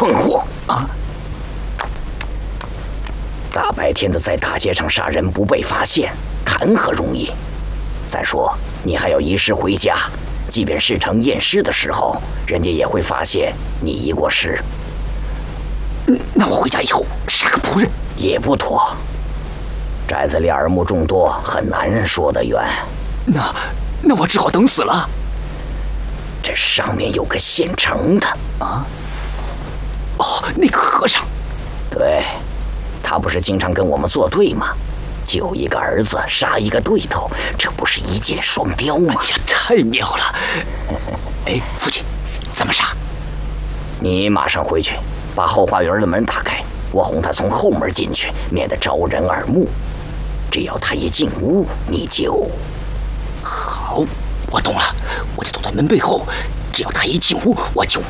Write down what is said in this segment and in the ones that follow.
蠢货啊！大白天的在大街上杀人不被发现，谈何容易？再说你还要遗失回家，即便事成验尸的时候，人家也会发现你遗过失。 那我回家以后杀个仆人也不妥。宅子里耳目众多，很难说得远。 那我只好等死了。 这上面有个现成的啊！哦，那个和尚。 对，他不是经常跟我们作对吗？救一个儿子，杀一个对头，这不是一箭双雕吗？ 哎呀，太妙了！哎，父亲，怎么杀？ 你马上回去，把后花园的门打开，我哄他从后门进去，免得招人耳目。只要他一进屋，你就…… 好，我懂了，我就躲在门背后，只要他一进屋，我就……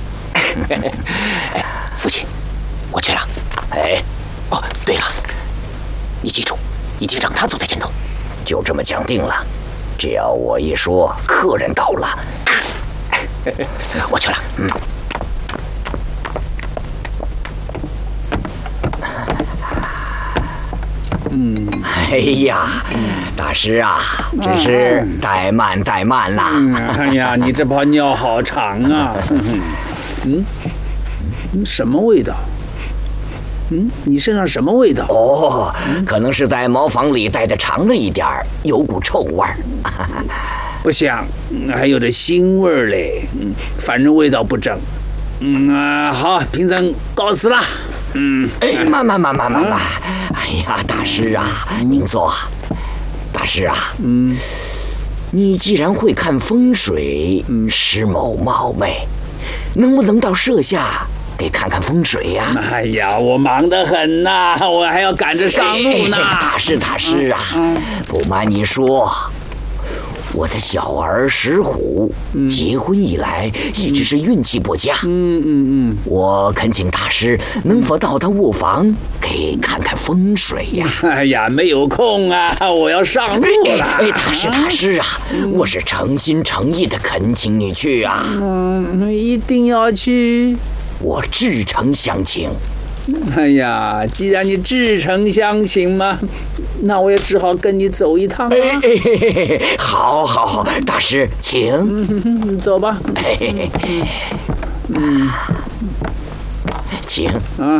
哎，父亲，我去了。 哎， 哦，对了，你记住，一定让他走在前头。 就这么讲定了。只要我一说，客人到了， 我去了。 哎呀，大师啊，真是怠慢啦。 哎呀，你这泡尿好长啊！什么味道？你身上什么味道？ 哦，可能是在茅房里待得长了一点儿，有股臭味儿。 不像，还有这腥味儿嘞。反正味道不正。好，贫僧告辞了。 哎，慢。哎呀，大师啊，您坐。大师啊，你既然会看风水，石某冒昧，能不能到舍下给看看风水呀？ 哎呀，我忙得很呐，我还要赶着上路呢。 大师啊，不瞒你说，我的小儿石虎结婚以来一直是运气不佳。我恳请大师能否到他卧房给看看风水呀？ 哎呀，没有空啊，我要上路了。 哎，大师啊，我是诚心诚意的恳请你去啊。 一定要去。 我至诚相请。 哎呀，既然你至诚相请嘛，那我也只好跟你走一趟啊。 好，大师，请。 走吧。 请。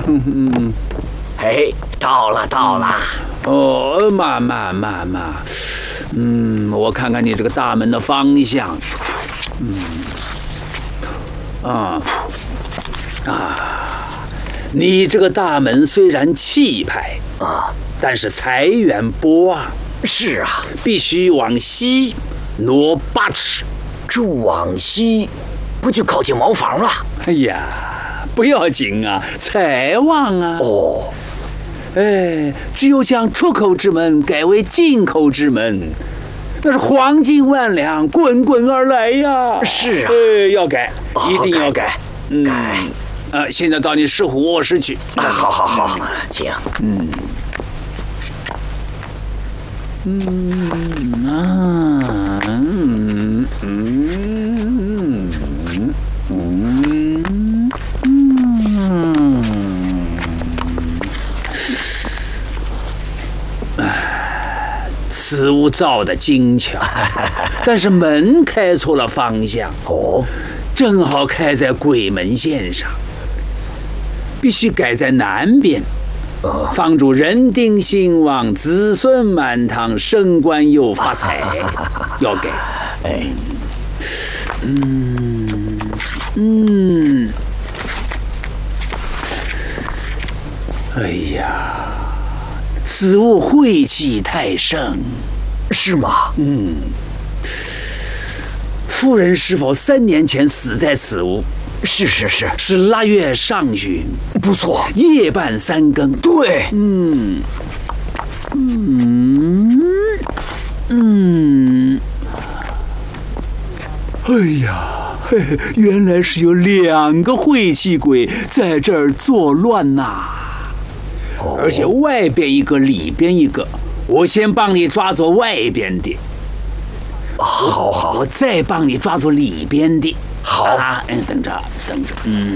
哎，到了。 哦，慢。我看看你这个大门的方向。你这个大门虽然气派啊，但是财源不旺。 是啊， 必须往西挪8尺。 这往西，不就靠近茅房了？ 哎呀，不要紧啊，财旺啊。 哦， 哎，只有将出口之门改为进口之门，那是黄金万两滚滚而来呀。 是啊， 要改，一定要改。 改。 现在到你石虎卧室去。 好，请。 此屋造的精巧，但是门开错了方向。 哦， 正好开在鬼门线上，必须改在南边，放主人丁兴旺，子孙满堂，升官又发财。要改。哎呀，此物晦气太盛。 是吗？ 夫人是否3年前死在此屋？ 是， 是腊月上旬。 不错， 夜半3更。 对。 哎呀，原来是有2个晦气鬼在这儿作乱呐。而且外边一个，里边一个。我先帮你抓住外边的。 好， 我再帮你抓住里边的。 好， 等着。